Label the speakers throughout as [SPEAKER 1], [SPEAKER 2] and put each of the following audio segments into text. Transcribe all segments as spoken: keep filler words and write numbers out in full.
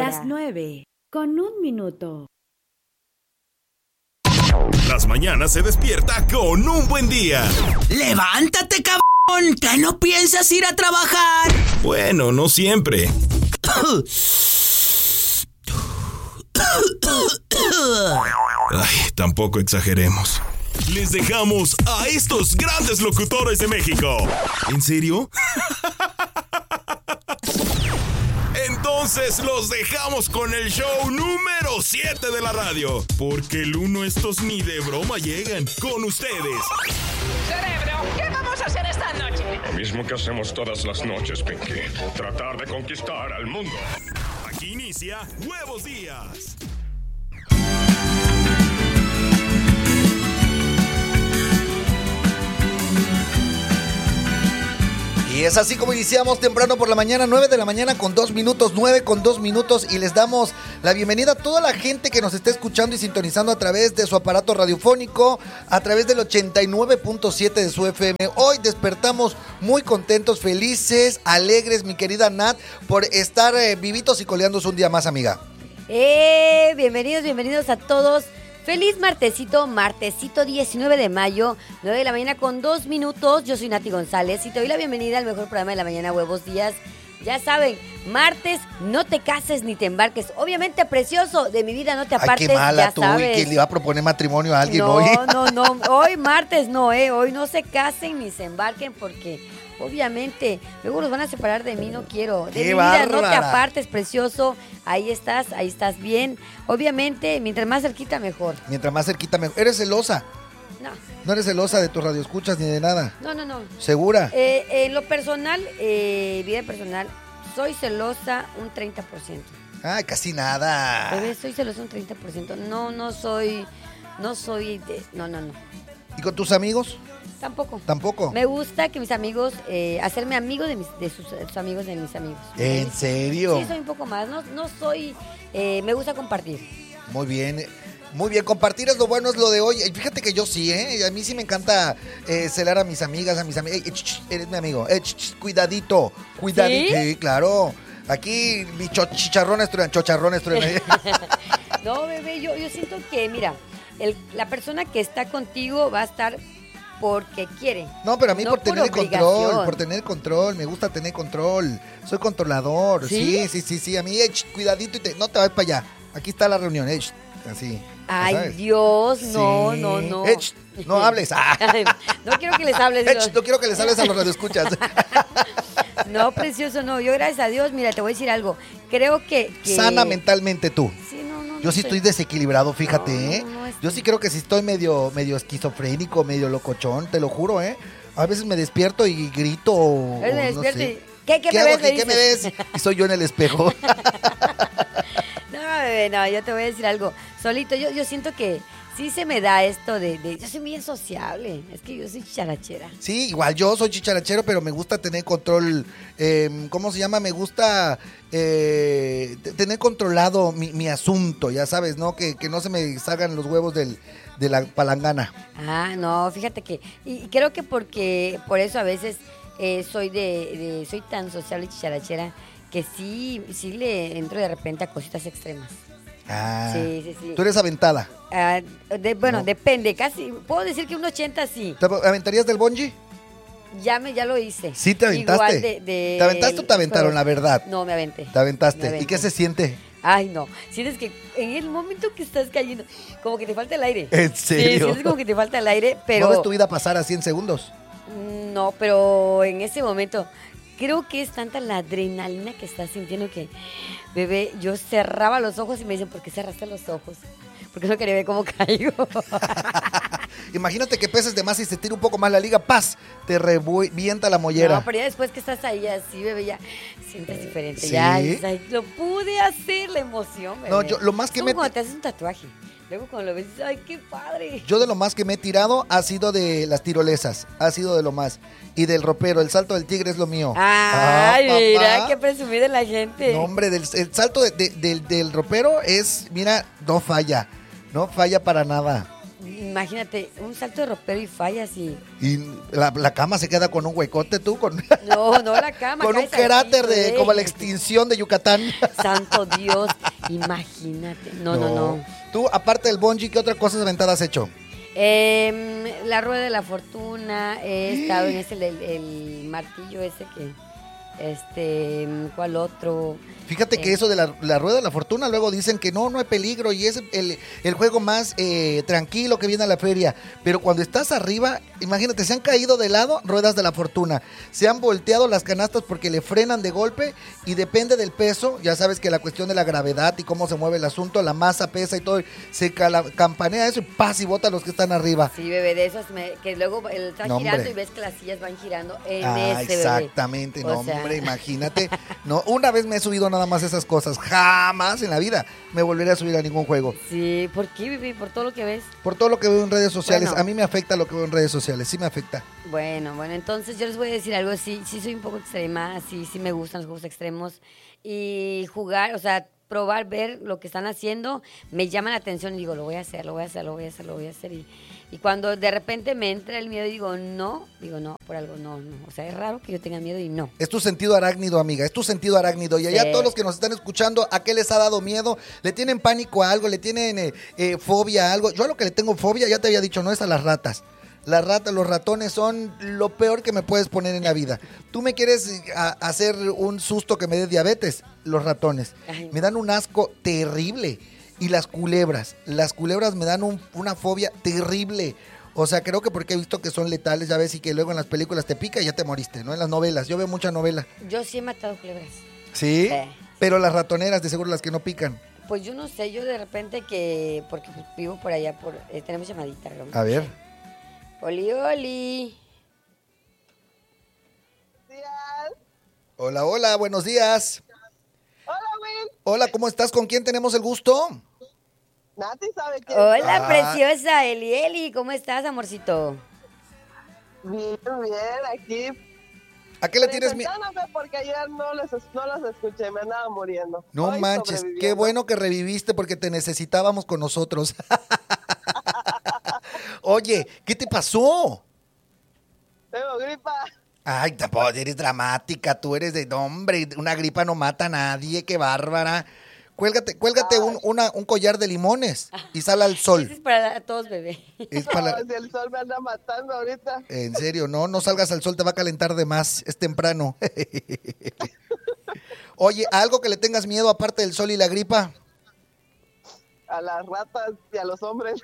[SPEAKER 1] Las nueve, con un minuto.
[SPEAKER 2] Las mañanas se despierta con un buen día.
[SPEAKER 3] ¡Levántate, cabrón! ¿Que no piensas ir a trabajar?
[SPEAKER 2] Bueno, no siempre. Ay, tampoco exageremos. Les dejamos a estos grandes locutores de México. ¿En serio? Entonces los dejamos con el show número siete de la radio. Porque el uno estos ni de broma llegan. Con ustedes.
[SPEAKER 4] Cerebro, ¿qué vamos a hacer esta noche?
[SPEAKER 5] Lo mismo que hacemos todas las noches, Pinky. Tratar de conquistar al mundo.
[SPEAKER 2] Aquí inicia Nuevos Días.
[SPEAKER 6] Y es así como iniciamos temprano por la mañana, nueve de la mañana con dos minutos, nueve con dos minutos, y les damos la bienvenida a toda la gente que nos está escuchando y sintonizando a través de su aparato radiofónico, a través del ochenta y nueve punto siete de su F M. Hoy despertamos muy contentos, felices, alegres, mi querida Nat, por estar eh, vivitos y coleándose un día más, amiga.
[SPEAKER 7] Eh, bienvenidos, bienvenidos a todos. Feliz martesito, martesito diecinueve de mayo, nueve de la mañana con dos minutos. Yo soy Nati González y te doy la bienvenida al mejor programa de la mañana, Huevos Días. Ya saben, martes, no te cases ni te embarques. Obviamente, precioso, de mi vida no te apartes.
[SPEAKER 6] Ay, qué mala
[SPEAKER 7] ya
[SPEAKER 6] tú,
[SPEAKER 7] sabes.
[SPEAKER 6] y que le iba a proponer matrimonio a alguien
[SPEAKER 7] no,
[SPEAKER 6] hoy.
[SPEAKER 7] No, no, no, hoy martes no, eh, hoy no se casen ni se embarquen porque... Obviamente, luego los van a separar de mí, no quiero. De
[SPEAKER 6] ¡Qué
[SPEAKER 7] mi vida
[SPEAKER 6] bárbara!
[SPEAKER 7] no te apartes, precioso. Ahí estás, ahí estás bien. Obviamente, mientras más cerquita, mejor.
[SPEAKER 6] Mientras más cerquita, mejor. ¿Eres celosa?
[SPEAKER 7] No.
[SPEAKER 6] ¿No eres celosa de tus radioescuchas ni de nada?
[SPEAKER 7] No, no, no.
[SPEAKER 6] ¿Segura?
[SPEAKER 7] Eh, en lo personal, eh, vida personal, soy celosa un treinta por ciento.
[SPEAKER 6] Ay, casi nada.
[SPEAKER 7] Bebé, soy celosa un treinta por ciento. No, no soy, no soy, de, no, no, no.
[SPEAKER 6] ¿Y con tus amigos?
[SPEAKER 7] Tampoco.
[SPEAKER 6] ¿Tampoco?
[SPEAKER 7] Me gusta que mis amigos, eh, hacerme amigo de, mis, de sus, sus amigos de mis amigos.
[SPEAKER 6] ¿En serio?
[SPEAKER 7] Sí, soy un poco más. No, no soy, eh, me gusta compartir.
[SPEAKER 6] Muy bien, muy bien. Compartir es lo bueno, es lo de hoy. Fíjate que yo sí, ¿eh? A mí sí me encanta eh, celar a mis amigas, a mis amigos. Eh, ch, ch, eres mi amigo. Eh, ch, ch, cuidadito, cuidadito. ¿Sí? Sí, claro. Aquí mi cho, chicharrones truenan, chocharrones truenan.
[SPEAKER 7] No, bebé, yo, yo siento que, mira, el, la persona que está contigo va a estar... porque quiere.
[SPEAKER 6] No, pero a mí
[SPEAKER 7] no
[SPEAKER 6] por tener
[SPEAKER 7] por
[SPEAKER 6] control, por tener control, me gusta tener control. Soy controlador, sí, sí, sí, sí, sí. A mí, eh, cuidadito y te, no te vas para allá. Aquí está la reunión, eh, así.
[SPEAKER 7] Ay,
[SPEAKER 6] ¿sabes?
[SPEAKER 7] Dios, no,
[SPEAKER 6] sí.
[SPEAKER 7] no, no.
[SPEAKER 6] Eh, no hables. Ah.
[SPEAKER 7] No quiero que les hables.
[SPEAKER 6] Eh, no quiero que les hables a los radioescuchas.
[SPEAKER 7] No, precioso, no. Yo, gracias a Dios, mira, te voy a decir algo. Creo que... que...
[SPEAKER 6] Sana mentalmente tú.
[SPEAKER 7] Sí, no, no.
[SPEAKER 6] Yo
[SPEAKER 7] no
[SPEAKER 6] sí
[SPEAKER 7] sé.
[SPEAKER 6] estoy desequilibrado, fíjate, no, ¿eh? No, no
[SPEAKER 7] estoy...
[SPEAKER 6] Yo sí creo que sí estoy medio, medio esquizofrénico, medio locochón, te lo juro, ¿eh? A veces me despierto y grito o,
[SPEAKER 7] me despierto
[SPEAKER 6] no sé.
[SPEAKER 7] y... ¿Qué, qué,
[SPEAKER 6] ¿Qué
[SPEAKER 7] me
[SPEAKER 6] hago
[SPEAKER 7] ves,
[SPEAKER 6] aquí? ¿Qué me ves? Y soy yo en el espejo.
[SPEAKER 7] No, bebé, no, yo te voy a decir algo. Solito, yo, yo siento que sí se me da esto de, de... Yo soy bien sociable. Es que yo soy chicharachera.
[SPEAKER 6] Sí, igual yo soy chicharachero, pero me gusta tener control. Eh, ¿Cómo se llama? Me gusta eh, tener controlado mi, mi asunto, ya sabes, ¿no? Que, que no se me salgan los huevos del, de la palangana.
[SPEAKER 7] Ah, no, fíjate que... Y creo que porque... Por eso a veces eh, soy de, de... Soy tan sociable y chicharachera que sí, sí le entro de repente a cositas extremas.
[SPEAKER 6] Ah,
[SPEAKER 7] sí, sí, sí.
[SPEAKER 6] ¿Tú eres aventada?
[SPEAKER 7] Ah, de, bueno,
[SPEAKER 6] no.
[SPEAKER 7] Depende, casi, puedo decir que un ochenta sí.
[SPEAKER 6] ¿Te aventarías del bungee?
[SPEAKER 7] Ya me, ya lo hice.
[SPEAKER 6] ¿Sí te aventaste?
[SPEAKER 7] Igual de, de
[SPEAKER 6] ¿Te aventaste o te aventaron, la verdad?
[SPEAKER 7] No, me aventé.
[SPEAKER 6] ¿Te aventaste?
[SPEAKER 7] Me aventé.
[SPEAKER 6] ¿Y qué se siente?
[SPEAKER 7] Ay, no. Sientes que en el momento que estás cayendo, como que te falta el aire.
[SPEAKER 6] ¿En serio?
[SPEAKER 7] Sí, sientes como que te falta el aire, pero...
[SPEAKER 6] ¿No ves tu vida pasar a cien segundos?
[SPEAKER 7] No, pero en ese momento... Creo que es tanta la adrenalina que estás sintiendo que, bebé, yo cerraba los ojos y me dicen, ¿por qué cerraste los ojos? Porque no quería ver cómo caigo.
[SPEAKER 6] Imagínate que peses de más y se tira un poco más la liga, ¡paz! Te revienta la mollera.
[SPEAKER 7] No, pero ya después que estás ahí así, bebé, ya sientes diferente.
[SPEAKER 6] ¿Sí?
[SPEAKER 7] Ya, ya, lo pude hacer, la emoción, bebé.
[SPEAKER 6] No, yo lo más que
[SPEAKER 7] es como
[SPEAKER 6] me...
[SPEAKER 7] cuando te haces un tatuaje. Luego cuando lo ves, dices, ¡ay, qué padre!
[SPEAKER 6] Yo de lo más que me he tirado ha sido de las tirolesas, ha sido de lo más. Y del ropero, el salto del tigre es lo mío.
[SPEAKER 7] ¡Ay,
[SPEAKER 6] ah,
[SPEAKER 7] mira,
[SPEAKER 6] papá.
[SPEAKER 7] qué presumida la gente!
[SPEAKER 6] No, hombre, del, el salto de, de, del, del ropero es, mira, no falla, no falla para nada.
[SPEAKER 7] imagínate, un salto de ropero y fallas y...
[SPEAKER 6] Y la, la cama se queda con un huecote, tú, con,
[SPEAKER 7] No, no la cama.
[SPEAKER 6] con un
[SPEAKER 7] caes
[SPEAKER 6] cráter
[SPEAKER 7] aquí,
[SPEAKER 6] de
[SPEAKER 7] güey.
[SPEAKER 6] como la extinción de Yucatán.
[SPEAKER 7] Santo Dios, imagínate. No, no, no.
[SPEAKER 6] Tú, aparte del bungee, ¿qué otras cosas aventadas has hecho?
[SPEAKER 7] Eh, la rueda de la fortuna, he estado en ese, el, el martillo ese que... Este, ¿cuál otro?
[SPEAKER 6] Fíjate que
[SPEAKER 7] Eh.
[SPEAKER 6] eso de la, la rueda de la fortuna, luego dicen que no, no hay peligro y es el, el juego más eh, tranquilo que viene a la feria. Pero cuando estás arriba, imagínate, se han caído de lado ruedas de la fortuna. Se han volteado las canastas porque le frenan de golpe y depende del peso. Ya sabes que la cuestión de la gravedad y cómo se mueve el asunto, la masa pesa y todo. Se cala, campanea eso y pasa y bota a los que están arriba.
[SPEAKER 7] Sí, bebé, de esos me- que luego él está
[SPEAKER 6] No,
[SPEAKER 7] girando
[SPEAKER 6] hombre.
[SPEAKER 7] y ves que las sillas van girando en
[SPEAKER 6] Ah,
[SPEAKER 7] ese, bebé.
[SPEAKER 6] exactamente, no,
[SPEAKER 7] O sea,
[SPEAKER 6] hombre, imagínate. No, una vez me he subido nada más esas cosas. Jamás en la vida me volveré a subir a ningún juego.
[SPEAKER 7] Sí, ¿por qué, bebé? ¿Por todo lo que ves?
[SPEAKER 6] Por todo lo que veo en redes sociales.
[SPEAKER 7] Bueno.
[SPEAKER 6] A mí me afecta lo que veo en redes sociales. Sí me afecta.
[SPEAKER 7] Bueno, bueno, entonces yo les voy a decir algo, sí, sí soy un poco extrema, sí, sí me gustan los juegos extremos y jugar, o sea, probar, ver lo que están haciendo, me llama la atención y digo, lo voy a hacer, lo voy a hacer, lo voy a hacer, lo voy a hacer y, y cuando de repente me entra el miedo y digo, no, digo, no, por algo, no, no, o sea, es raro que yo tenga miedo y no.
[SPEAKER 6] Es tu sentido arácnido, amiga. Es tu sentido arácnido. Y allá
[SPEAKER 7] Sí.
[SPEAKER 6] todos los que nos están escuchando, ¿a qué les ha dado miedo? ¿Le tienen pánico a algo? ¿Le tienen eh, eh, fobia a algo? Yo a lo que le tengo fobia, ya te había dicho, no es a las ratas. Las ratas, los ratones son lo peor que me puedes poner en la vida. Tú me quieres eh, a- hacer un susto que me dé diabetes, los ratones.
[SPEAKER 7] Ay,
[SPEAKER 6] Me dan un asco terrible. Y las culebras, las culebras me dan un- una fobia terrible. O sea, creo que porque he visto que son letales, ya ves, y que luego en las películas te pica y ya te moriste, ¿no? En las novelas, yo veo mucha novela.
[SPEAKER 7] Yo sí he matado culebras.
[SPEAKER 6] ¿Sí?
[SPEAKER 7] Sí.
[SPEAKER 6] Pero las ratoneras, de seguro las que no pican.
[SPEAKER 7] Pues yo no sé, yo de repente que, porque pues vivo por allá, por eh, tenemos llamadita, ¿no?
[SPEAKER 6] A ver.
[SPEAKER 7] Oli, oli.
[SPEAKER 6] Hola, hola, buenos días.
[SPEAKER 8] Hola, Will.
[SPEAKER 6] Hola, ¿cómo estás? ¿Con quién tenemos el gusto?
[SPEAKER 8] Nati sabe quién.
[SPEAKER 7] Hola,
[SPEAKER 6] Ah.
[SPEAKER 7] preciosa Eli, Eli, ¿cómo estás, amorcito?
[SPEAKER 8] Bien, bien, aquí.
[SPEAKER 6] ¿A qué le tienes miedo?
[SPEAKER 8] Presentándome porque ayer no los, no los escuché, me andaba muriendo.
[SPEAKER 6] No
[SPEAKER 8] Hoy
[SPEAKER 6] manches, qué
[SPEAKER 8] sobreviviendo.
[SPEAKER 6] bueno que reviviste porque te necesitábamos con nosotros. Oye, ¿qué te pasó?
[SPEAKER 8] Tengo gripa.
[SPEAKER 6] Ay, tampoco eres dramática, tú eres de no, hombre, una gripa no mata a nadie, qué bárbara. Cuélgate, cuélgate un, una- un collar de limones y sal al
[SPEAKER 7] Ese
[SPEAKER 6] sol.
[SPEAKER 7] es para todos, bebé.
[SPEAKER 6] Es para la-
[SPEAKER 8] No, si el sol me anda matando ahorita.
[SPEAKER 6] En serio, no, no salgas al sol, te va a calentar de más, es temprano. Oye, ¿algo que le tengas miedo aparte del sol y la gripa?
[SPEAKER 8] A las ratas y a los hombres.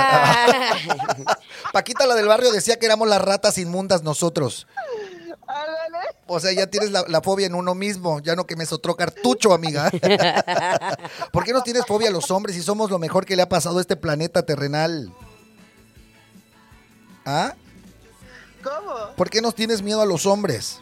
[SPEAKER 6] Paquita, la del barrio, decía que éramos las ratas inmundas nosotros.
[SPEAKER 8] Ándale.
[SPEAKER 6] O sea, ya tienes la, la fobia en uno mismo, ya no que me sotró cartucho, amiga. ¿Por qué nos tienes fobia a los hombres si somos lo mejor que le ha pasado a este planeta terrenal? ¿Ah?
[SPEAKER 8] ¿Cómo?
[SPEAKER 6] ¿Por qué nos tienes miedo a los hombres?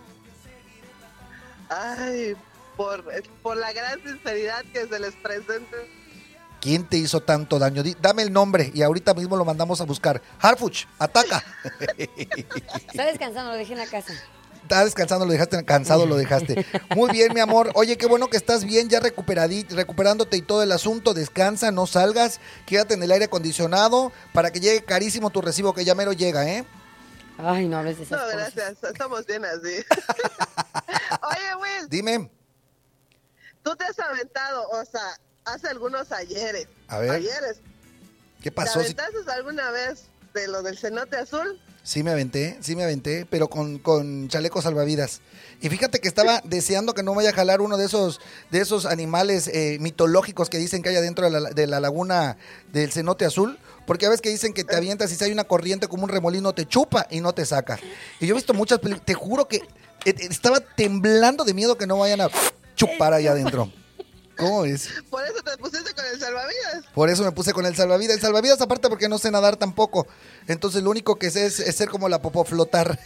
[SPEAKER 8] Ay, por, por la gran sinceridad que se les presenta.
[SPEAKER 6] ¿Quién te hizo tanto daño? Di- dame el nombre y ahorita mismo lo mandamos a buscar. Harfuch, ataca.
[SPEAKER 7] Está descansando, lo dejé en la casa.
[SPEAKER 6] Está descansando, lo dejaste, cansado lo dejaste. Muy bien, mi amor. Oye, qué bueno que estás bien, ya recuperadi- recuperándote y todo el asunto. Descansa, no salgas, quédate en el aire acondicionado para que llegue carísimo tu recibo, que ya mero llega, ¿eh?
[SPEAKER 7] Ay, no hables de esas
[SPEAKER 8] No,
[SPEAKER 7] cosas.
[SPEAKER 8] gracias, estamos bien así. Oye, Will,
[SPEAKER 6] Dime.
[SPEAKER 8] tú te has aventado, o sea, hace algunos ayeres.
[SPEAKER 6] A ver.
[SPEAKER 8] Ayeres.
[SPEAKER 6] ¿Qué
[SPEAKER 8] ¿Te
[SPEAKER 6] pasó? Sí,
[SPEAKER 8] aventaste alguna vez de lo del cenote azul?
[SPEAKER 6] sí me aventé, sí me aventé, pero con, con chaleco salvavidas. Y fíjate que estaba deseando que no vaya a jalar uno de esos, de esos animales eh, mitológicos que dicen que hay adentro de la, de la laguna del cenote azul. Porque a veces que dicen que te avientas y si hay una corriente como un remolino te chupa y no te saca. Y yo he visto muchas películas, te juro que eh, eh, estaba temblando de miedo que no vayan a chupar allá adentro. ¿Cómo es?
[SPEAKER 8] Por eso te pusiste con el salvavidas.
[SPEAKER 6] Por eso me puse con el salvavidas. El salvavidas aparte porque no sé nadar tampoco. Entonces lo único que sé es, es ser como la popó, flotar.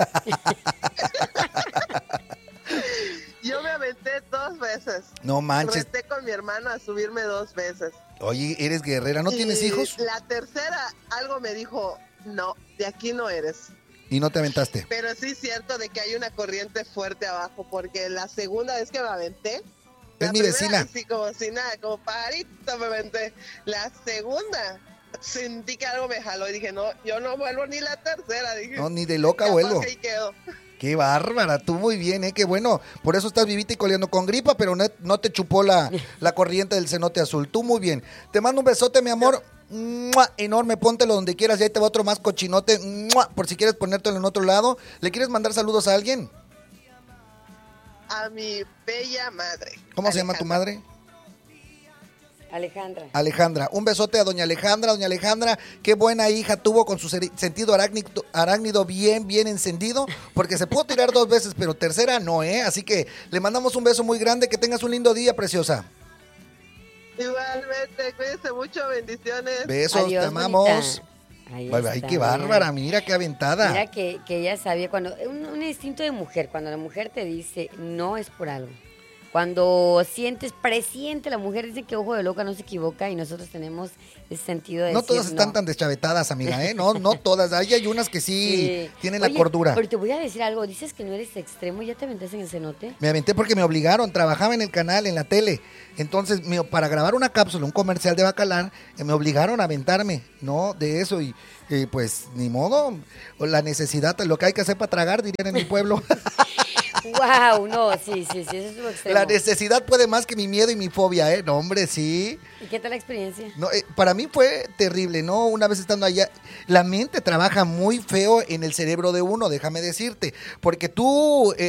[SPEAKER 8] Yo me aventé dos veces.
[SPEAKER 6] No manches.
[SPEAKER 8] Reté con mi hermano a subirme dos veces.
[SPEAKER 6] Oye, eres guerrera, ¿no
[SPEAKER 8] Y
[SPEAKER 6] tienes hijos?
[SPEAKER 8] La tercera, algo me dijo, no, de aquí no eres.
[SPEAKER 6] Y no te aventaste.
[SPEAKER 8] Pero sí es cierto de que hay una corriente fuerte abajo, porque la segunda vez que me aventé...
[SPEAKER 6] Es
[SPEAKER 8] la
[SPEAKER 6] mi
[SPEAKER 8] primera,
[SPEAKER 6] vecina.
[SPEAKER 8] Sí, como si nada, como parito me aventé. La segunda, sentí que algo me jaló y dije, no, yo no vuelvo ni la tercera. Dije,
[SPEAKER 6] No, ni de loca
[SPEAKER 8] capaz
[SPEAKER 6] vuelvo.
[SPEAKER 8] que ahí quedo.
[SPEAKER 6] Qué bárbara, tú muy bien, ¿eh? Qué bueno. Por eso estás vivita y coleando con gripa, pero no, no te chupó la, la corriente del cenote azul. Tú muy bien. Te mando un besote, mi amor. ¡Mua! Enorme, póntelo donde quieras y ahí te va otro más cochinote. ¡Mua! Por si quieres ponértelo en otro lado. ¿Le quieres mandar saludos a alguien?
[SPEAKER 8] A mi bella madre.
[SPEAKER 6] ¿Cómo se llama tu
[SPEAKER 8] Alejandra.
[SPEAKER 6] madre?
[SPEAKER 7] Alejandra.
[SPEAKER 6] Alejandra. Un besote a doña Alejandra. Doña Alejandra, qué buena hija tuvo con su seri- sentido arácnido, arácnido bien, bien encendido, porque se pudo tirar dos veces, pero tercera no, ¿eh? Así que le mandamos un beso muy grande. Que tengas un lindo día, preciosa.
[SPEAKER 8] Igualmente, cuídense mucho, bendiciones.
[SPEAKER 6] Besos,
[SPEAKER 7] Adiós,
[SPEAKER 6] te amamos.
[SPEAKER 7] bonita. Ahí
[SPEAKER 6] Ay, ay,
[SPEAKER 7] está,
[SPEAKER 6] qué
[SPEAKER 7] mira.
[SPEAKER 6] bárbara, mira qué aventada.
[SPEAKER 7] Mira que, que ella sabía, cuando un, un instinto de mujer, cuando la mujer te dice no es por algo. Cuando sientes, presiente la mujer, dice que ojo de loca no se equivoca y nosotros tenemos ese sentido de
[SPEAKER 6] No
[SPEAKER 7] decir
[SPEAKER 6] todas están
[SPEAKER 7] no.
[SPEAKER 6] tan deschavetadas, amiga, ¿eh? No, no todas. Ahí hay unas que sí,
[SPEAKER 7] Sí.
[SPEAKER 6] tienen
[SPEAKER 7] Oye,
[SPEAKER 6] la cordura.
[SPEAKER 7] Pero te voy a decir algo, dices que no eres extremo, ¿ya te aventaste en el cenote?
[SPEAKER 6] Me aventé porque me obligaron, trabajaba en el canal, en la tele. Entonces, me- para grabar una cápsula, un comercial de Bacalar, eh, me obligaron a aventarme, ¿no? De eso y eh, pues ni modo, o la necesidad, lo que hay que hacer para tragar, dirían en mi pueblo.
[SPEAKER 7] Wow, no, sí, sí, sí, eso es un extremo.
[SPEAKER 6] La necesidad puede más que mi miedo y mi fobia, ¿eh? No, hombre, sí.
[SPEAKER 7] ¿Y qué tal la experiencia?
[SPEAKER 6] No, eh, para mí fue terrible, ¿no? Una vez estando allá, la mente trabaja muy feo en el cerebro de uno, déjame decirte, porque tú... eh,